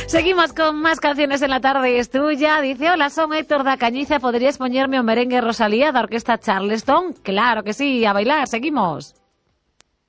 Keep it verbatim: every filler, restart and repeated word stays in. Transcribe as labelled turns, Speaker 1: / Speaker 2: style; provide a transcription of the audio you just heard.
Speaker 1: Seguimos con más canciones en la tarde, es tuya. Dice, hola, son Héctor da Cañiza, ¿podrías ponerme un merengue Rosalía de Orquesta Charleston? Claro que sí, a bailar, seguimos.